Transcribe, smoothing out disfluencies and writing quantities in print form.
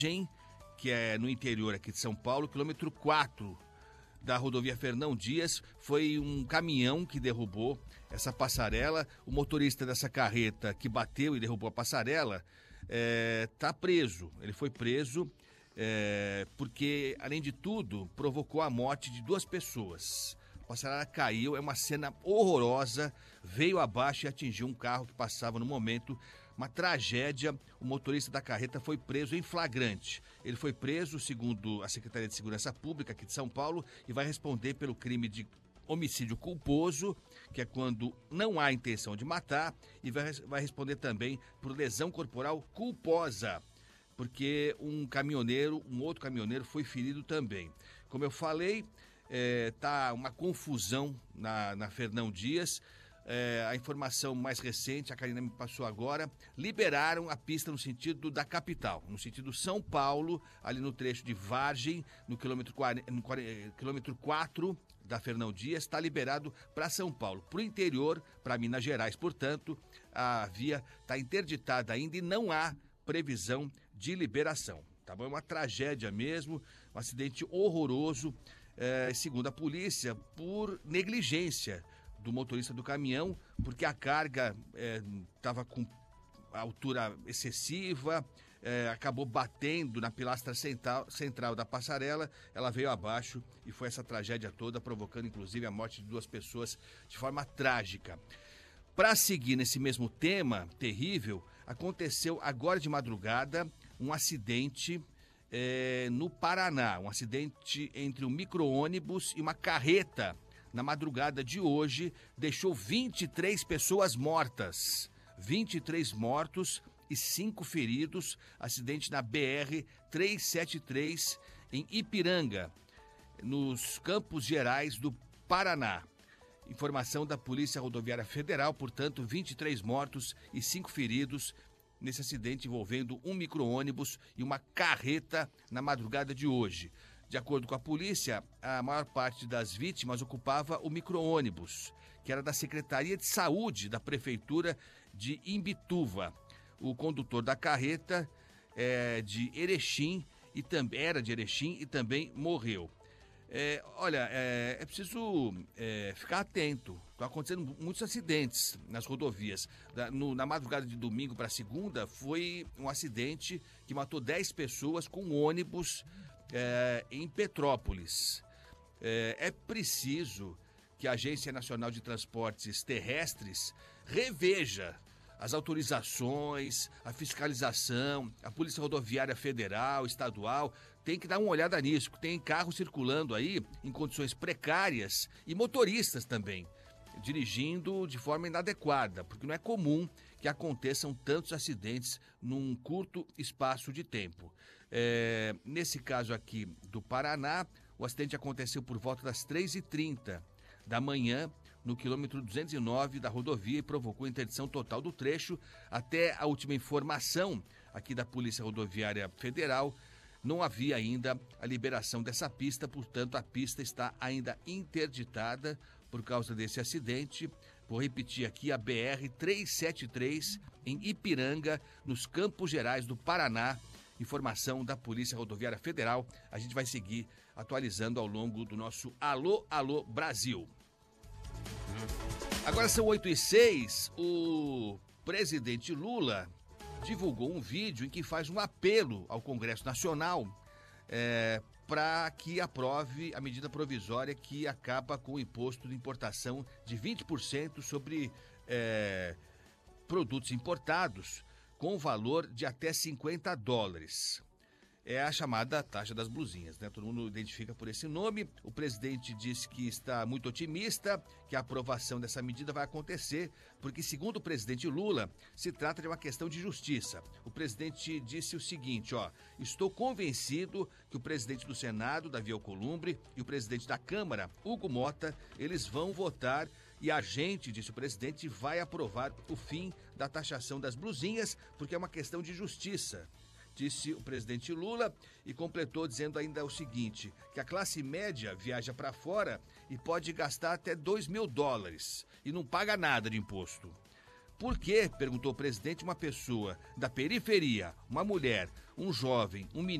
que é no interior aqui de São Paulo, quilômetro 4 da rodovia Fernão Dias, foi um caminhão que derrubou essa passarela. O motorista dessa carreta que bateu e derrubou a passarela está preso. Ele foi preso porque, além de tudo, provocou a morte de 2 pessoas. A passarela caiu, é uma cena horrorosa, veio abaixo e atingiu um carro que passava no momento. Uma tragédia. O motorista da carreta foi preso em flagrante. Ele foi preso, segundo a Secretaria de Segurança Pública aqui de São Paulo, e vai responder pelo crime de homicídio culposo, que é quando não há intenção de matar, e vai responder também por lesão corporal culposa, porque um outro caminhoneiro foi ferido também. Como eu falei, tá uma confusão na Fernão Dias. A informação mais recente, a Karina me passou agora, liberaram a pista no sentido da capital, no sentido São Paulo, ali no trecho de Vargem, no quilômetro 4 da Fernão Dias, está liberado para São Paulo. Para o interior, para Minas Gerais, portanto, a via está interditada ainda e não há previsão de liberação. Tá bom? É uma tragédia mesmo, um acidente horroroso, segundo a polícia, por negligência do motorista do caminhão, porque a carga estava com altura excessiva, acabou batendo na pilastra central da passarela, ela veio abaixo e foi essa tragédia toda, provocando inclusive a morte de 2 pessoas de forma trágica. Para seguir nesse mesmo tema terrível, aconteceu agora de madrugada um acidente no Paraná, um acidente entre um micro-ônibus e uma carreta. Na madrugada de hoje, deixou 23 pessoas mortas. 23 mortos e 5 feridos. Acidente na BR-373, em Ipiranga, nos Campos Gerais do Paraná. Informação da Polícia Rodoviária Federal, portanto, 23 mortos e 5 feridos nesse acidente envolvendo um micro-ônibus e uma carreta na madrugada de hoje. De acordo com a polícia, a maior parte das vítimas ocupava o micro-ônibus, que era da Secretaria de Saúde da Prefeitura de Imbituva. O condutor da carreta era de Erechim e também morreu. É preciso ficar atento. Estão acontecendo muitos acidentes nas rodovias. Na madrugada de domingo para segunda, foi um acidente que matou 10 pessoas com um ônibus em Petrópolis. É preciso que a Agência Nacional de Transportes Terrestres reveja as autorizações, a fiscalização, a Polícia Rodoviária Federal, Estadual, tem que dar uma olhada nisso. Tem carros circulando aí em condições precárias e motoristas também, dirigindo de forma inadequada, porque não é comum que aconteçam tantos acidentes num curto espaço de tempo. Nesse caso aqui do Paraná, o acidente aconteceu por volta das 3h30 da manhã, no quilômetro 209 da rodovia, e provocou interdição total do trecho. Até a última informação aqui da Polícia Rodoviária Federal, não havia ainda a liberação dessa pista, portanto a pista está ainda interditada por causa desse acidente. Vou repetir aqui, a BR-373 em Ipiranga, nos Campos Gerais do Paraná. Informação da Polícia Rodoviária Federal. A gente vai seguir atualizando ao longo do nosso Alô, Alô Brasil. Agora são 8h06, o presidente Lula divulgou um vídeo em que faz um apelo ao Congresso Nacional para que aprove a medida provisória que acaba com o imposto de importação de 20% sobre produtos importados com valor de até $50. É a chamada taxa das blusinhas, né? Todo mundo identifica por esse nome. O presidente disse que está muito otimista, que a aprovação dessa medida vai acontecer, porque, segundo o presidente Lula, se trata de uma questão de justiça. O presidente disse o seguinte, estou convencido que o presidente do Senado, Davi Alcolumbre, e o presidente da Câmara, Hugo Mota, eles vão votar e a gente, disse o presidente, vai aprovar o fim da taxação das blusinhas, porque é uma questão de justiça. Disse o presidente Lula e completou dizendo ainda o seguinte, que a classe média viaja para fora e pode gastar até $2.000 e não paga nada de imposto. Por que, perguntou o presidente, uma pessoa da periferia, uma mulher, um jovem, um menino,